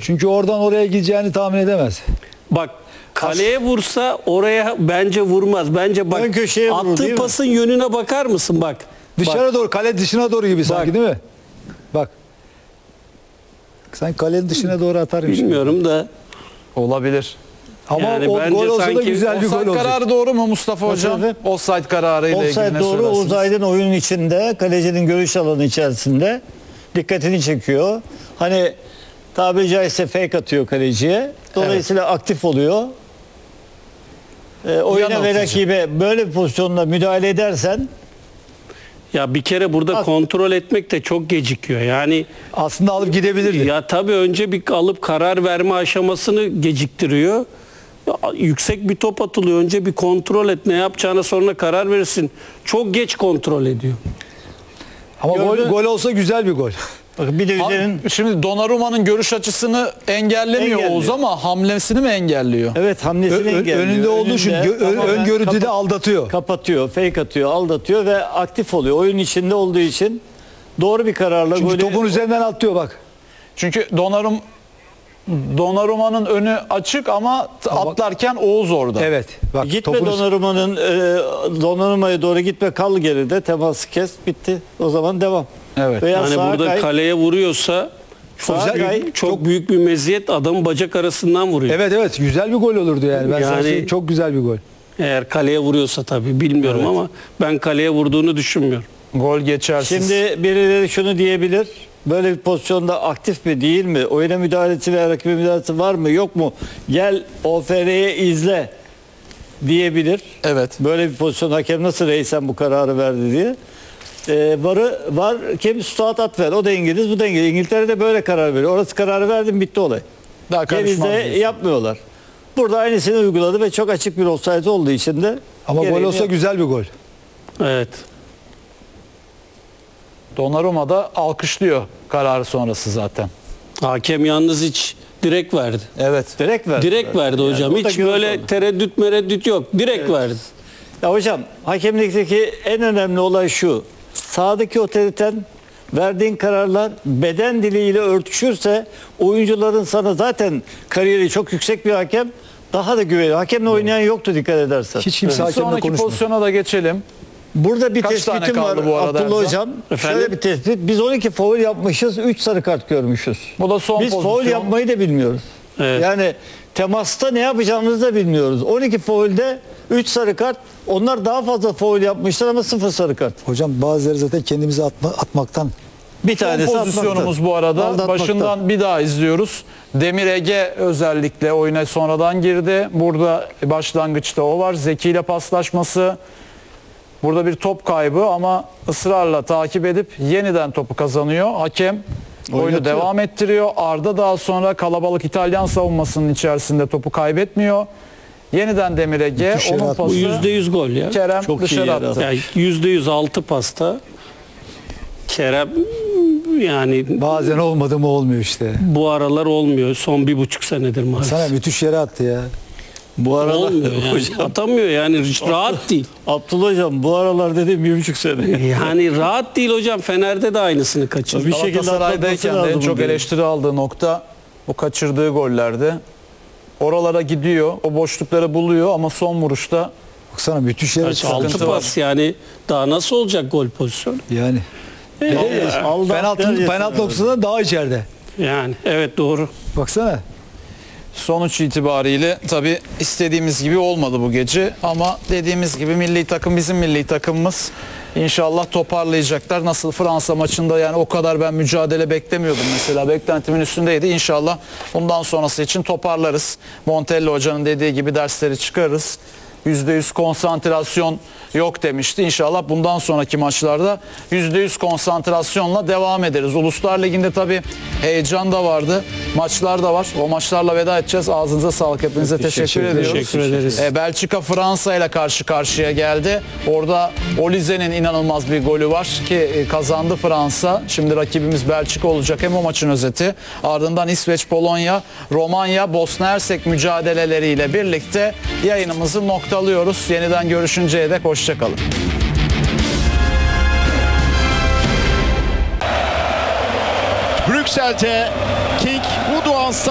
Çünkü oradan oraya gideceğini tahmin edemez. Bak kaleye vursa oraya bence vurmaz. Bence bak Ön köşeye vurur, değil attığı mi? pasın yönüne bakar mısın bak. Dışarı doğru, kale dışına doğru gibi sanki Bak. değil mi? Bak. Sanki kalenin dışına doğru atarmış. Bilmiyorum da. Olabilir. Ama Yani o bence gol olsa da sanki güzel bir gol Offside olacak. kararı doğru mu Mustafa Hocam? efendim? Offside kararı ile ilgili Offside ne doğru. söylersiniz? Oğuz Aydın oyunun içinde, kalecinin görüş alanı içerisinde dikkatini çekiyor. Hani tabiri caizse fake atıyor kaleciye. Dolayısıyla aktif oluyor. Oyuna ve atıcı. rakibe böyle bir pozisyonda müdahale edersen Ya bir kere burada kontrol etmek de çok gecikiyor. Yani Aslında alıp gidebilirdi. ya tabii önce bir alıp karar verme aşamasını geciktiriyor. Ya, yüksek bir top atılıyor. Önce bir kontrol et. Ne yapacağına sonra karar verirsin. Çok geç kontrol ediyor. Ama Gördün- gol olsa güzel bir gol. bakın bir de Ha, üzerin Şimdi Donnarumma'nın görüş açısını engellemiyor Oğuz ama hamlesini mi engelliyor? evet hamlesini engelliyor. Önünde olduğu için tamamen ön görüntüde aldatıyor. kapatıyor, fake atıyor, aldatıyor ve aktif oluyor. Oyun içinde olduğu için doğru bir kararla Çünkü golü topun üzerinden atlıyor bak. Çünkü Donnarumma'nın önü açık ama atlarken Oğuz orada. Evet. Bak gitme topun Donnarumma'ya doğru gitme, kal geride, teması kes, bitti. O zaman devam. Evet. Veya Yani sağa burada kay, kaleye vuruyorsa sağa kay. çok büyük bir meziyet, adamın bacak arasından vuruyor. Evet güzel bir gol olurdu yani. Ben sana Yani- söyleyeyim, çok güzel bir gol. Eğer kaleye vuruyorsa tabii bilmiyorum ama ben kaleye vurduğunu düşünmüyorum. Gol geçersiz. Şimdi birileri şunu diyebilir. Böyle bir pozisyonda aktif mi değil mi? Oyuna müdahalesi veya rakibe müdahalesi var mı yok mu? Gel OFR'ye izle diyebilir. Evet. Böyle bir pozisyon hakem nasıl Reysen bu kararı verdi diye. Var kim Stuart Atwell, o da İngiliz, bu da İngiliz. İngiltere'de böyle karar veriyor. Orası kararı verdim, bitti olay. Daha karışmaz Denizde diyorsun. yapmıyorlar. Burada aynısını uyguladı ve çok açık bir offside olduğu için de Ama gol gereğini olsa yaptı. güzel bir gol. Evet. Donnarumma da alkışlıyor kararı sonrası zaten. Hakem yalnız hiç direkt verdi. Evet. Direkt verdi. Direkt verdi Yani hocam. o da Hiç görüntü böyle oldu. tereddüt yok. Direkt verdi. Ya hocam hakemlikteki en önemli olay şu. Sahadaki otoriten verdiğin kararlar beden diliyle örtüşürse oyuncuların sana zaten kariyeri çok yüksek bir hakem daha da güveniyor. Hakemle oynayan yoktu dikkat edersen. Hiç kimse Bir hakemle sonraki konuşmuyor. pozisyona da geçelim. Burada bir Kaç tane tespitim var kaldı bu arada Abdullah Erzan? hocam. Efendim? Şöyle bir tespit. Biz 12 faul yapmışız, 3 sarı kart görmüşüz. Bu da son Biz faul pozisyon. yapmayı da bilmiyoruz. Evet. Yani temasta ne yapacağımızı da bilmiyoruz. 12 faulde 3 sarı kart. Onlar daha fazla faul yapmışlar ama 0 sarı kart. Hocam bazıları zaten kendimizi atmaktan. Bir Son tanesi pozisyonumuz atmaktan. bu arada. Aldatmaktan. Başından bir daha izliyoruz. Demir Ege özellikle oyuna sonradan girdi. Burada başlangıçta o var. Zeki ile paslaşması. Burada bir top kaybı ama ısrarla takip edip yeniden topu kazanıyor. Hakem oyunu Oynatıyor. devam ettiriyor. Arda daha sonra kalabalık İtalyan savunmasının içerisinde topu kaybetmiyor. Yeniden Demir Ege. Müthiş yere Onun attı. Bu pası %100 gol ya. Kerem Çok iyi dışarı yere attı. attı. Yani %100 6 pasta. Kerem yani Bazen olmadı mı olmuyor işte. bu aralar olmuyor. Son 1,5 senedir maalesef. Sana müthiş yere attı ya. Bu aralar Olmuyor yani. hocam, Atamıyor yani rahat değil. Abdullah hocam bu aralar dediğim 1,5 sene. Yani rahat değil hocam. Fener'de de aynısını kaçırdı. Bir şekilde Galatasaray'dayken de en atlatması çok lazım eleştiri aldığı nokta o kaçırdığı gollerde. Oralara gidiyor, o boşlukları buluyor ama son vuruşta Baksana müthiş yere Kaç, attı. 6 sıkıntı var. pas yani daha nasıl olacak gol pozisyonu? Yani. Penaltı noktasından daha içeride. Yani evet doğru. Baksana. sonuç itibariyle tabii istediğimiz gibi olmadı bu gece ama dediğimiz gibi milli takım bizim milli takımımız. İnşallah toparlayacaklar. Nasıl Fransa maçında yani o kadar ben mücadele beklemiyordum mesela. Beklentimin üstündeydi. İnşallah bundan sonrası için toparlarız. Montella hocanın dediği gibi dersleri çıkarırız. %100 konsantrasyon yok demişti. İnşallah bundan sonraki maçlarda %100 konsantrasyonla devam ederiz. Uluslar Ligi'nde tabii heyecan da vardı. Maçlar da var. O maçlarla veda edeceğiz. Ağzınıza sağlık. Hepinize teşekkür ediyoruz. Teşekkür ederiz. Belçika Fransa ile karşı karşıya geldi. Orada Olize'nin inanılmaz bir golü var ki kazandı Fransa. Şimdi rakibimiz Belçika olacak. Hem o maçın özeti. Ardından İsveç, Polonya, Romanya, Bosna Hersek mücadeleleriyle birlikte yayınımızı noktalıyoruz. Yeniden görüşünceye dek hoşçakalın. Brüksel'de